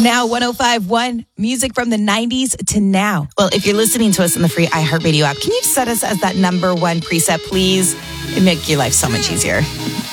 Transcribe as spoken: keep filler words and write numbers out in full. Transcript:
Now, one oh five point one, music from the nineties to now. Well, if you're listening to us in the free iHeartRadio app, can you set us as that number one preset, please? It'd make your life so much easier.